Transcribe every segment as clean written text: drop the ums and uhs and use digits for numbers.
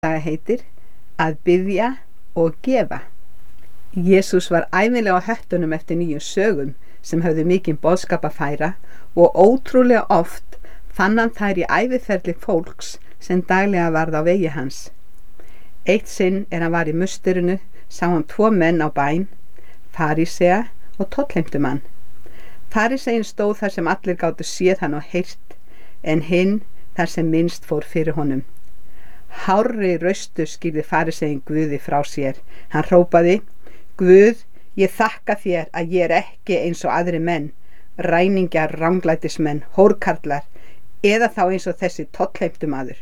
Það heitir að biðja og gefa. Jesús var ævinlega á höttunum eftir nýjum sögum sem höfðu mikinn boðskap að færa og ótrúlega oft fann hann þær í æviferli fólks sem daglega varð á vegi hans. Eitt sinn hann var í musterinu sá hann 2 menn á bæn, farísea og tollheimtumann. Faríseinn stóð þar sem allir gátu séð hann og heyrt, en hinn þar sem minnst fór fyrir honum. Hárri raustu skýrði faríseinn Guði frá sér. Hann hrópaði: Guð, ég þakka þér að ég ekki eins og aðri menn, ræningjar, ranglætismenn, hórkarlar, eða þá eins og þessi tollheimtumaður.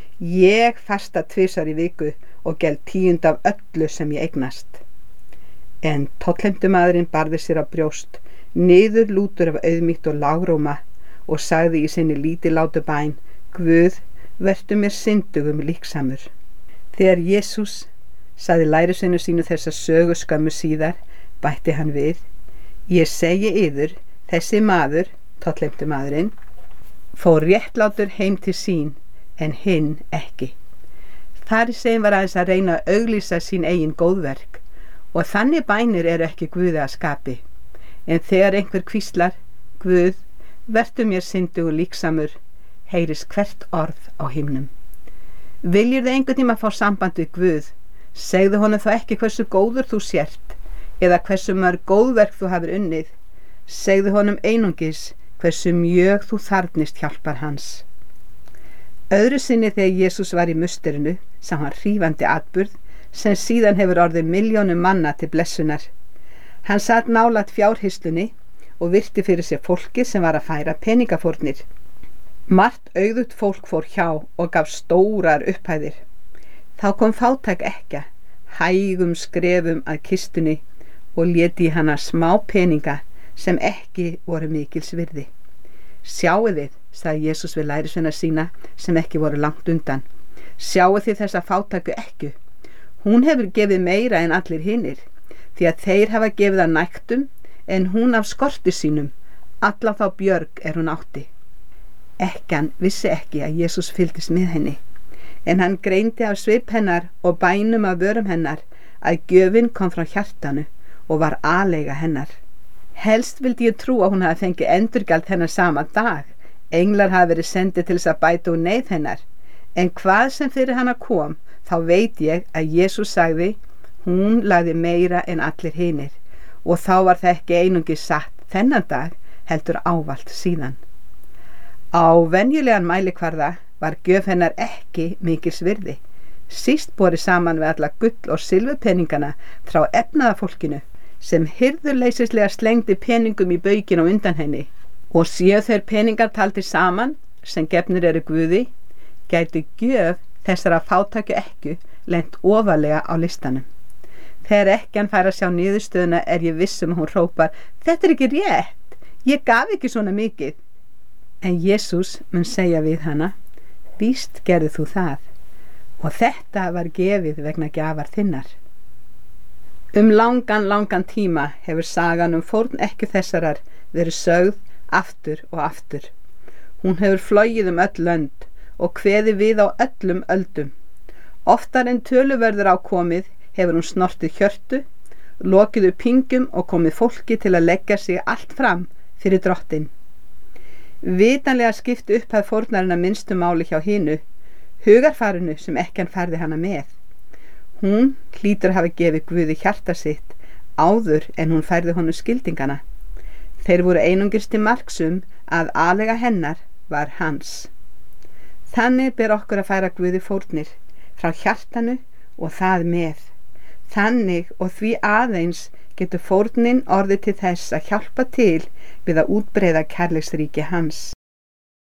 Ég fasta 2 í viku og geld 10 af öllu sem ég eignast. En tollheimtumaðurinn barði sér á brjóst, niður lútur af auðmýkt og lágróma, og sagði í sinni lítillátu bæn: Guð, vertu mér syndugum líksamur. Þegar Jesús sagði lærisveinum sínu þessa sögu skömmu síðar, bætti hann við: Ég segi yður, þessi maður, tollheimtumaðurinn, fór réttlátur heim til sín, en hinn ekki. Faríseinn var aðeins að reyna að auglýsa sín eigin góðverk, og þannig bænir eru ekki Guði að skapi. En þegar einhver hvíslar: Guð, vertu mér syndugum líksamur, heyrist hvert orð á himnum. Viljirðu einhvern tíma fá samband við Guð, segðu honum þá ekki hversu góður þú sért eða hversu mörg góðverk þú hafir unnið. Segðu honum einungis hversu mjög þú þarfnist hjálpar hans. Öðru sinni þegar Jesús var í musterinu sá hann hrífandi atburð sem síðan hefur orðið milljónum manna til blessunar. Hann sat nálægt fjárhirslunni og virti fyrir sér fólki sem var að færa peningafórnir. Margt auðugt fólk fór hjá og gaf stórar upphæðir. Þá kom fátæk ekkja, hægum skrefum að kistunni og léti í hana smá peninga sem ekki voru mikils virði. Sjáið þið, sagði Jesús við lærisveina sína sem ekki voru langt undan. Sjáið þið þessa fátæku ekkju. Hún hefur gefið meira en allir hinir, því að þeir hafa gefið að nægtum, en hún af skorti sínum, alla þá björg hún átti. Ekkjan vissi ekki að Jesús fylgdist með henni, en hann greindi af svip hennar og bænum af vörum hennar að gjöfin kom frá hjartanu og var aleiga hennar. Helst vildi ég trú að hún hafi fengið endurgjald hennar sama dag. Englar hafi verið sendið til þess að bæta úr neyð hennar, en hvað sem fyrir hana kom, þá veit ég að Jesús sagði: Hún lagði meira en allir hinir, og þá var það ekki einungis satt þennan dag, heldur ávallt síðan. Á venjulegan mælikvarða var gjöf hennar ekki mikils virði, síst borið saman við alla gull- og silfurpeningana frá efnaða fólkinu sem hirðurleysislega slengdi peningum í baukinn á undan henni, og séu þeir peningar taldir saman sem gefnir eru Guði, gæti gjöf þessara fátæku ekkju lent ofarlega á listanum. Þegar ekkjan fær að sjá niðurstöðuna ég viss að hún hrópar: Þetta er ekki rétt, ég gaf ekki svona mikið. En Jesús mun segja við hana: Víst gerðu þú það, og þetta var gefið vegna gjafar þinnar. Langan tíma hefur sagan fórn ekkju þessarar verið sögð aftur og aftur. Hún hefur flogið öll lönd og kveðið við á öllum öldum. Oftar en töluverður á komið hefur hún snortið hjörtu, lokið upp pingum og komið fólki til að leggja sig allt fram fyrir drottinn. Vitanlega skipti upphæð fórnarinnar minnstu máli hjá hinu, hugarfarinu sem ekkjan færði hana með. Hún hlýtur að hafa gefið Guði hjarta sitt áður en hún færði honum skildingana. Þeir voru einungis til marksum að aleiga hennar var hans. Þannig ber okkur að færa Guði fórnir frá hjartanu og það með. Þannig og því aðeins getur fórnin orðið til þess að hjálpa til við að útbreiða kærleiksríki hans.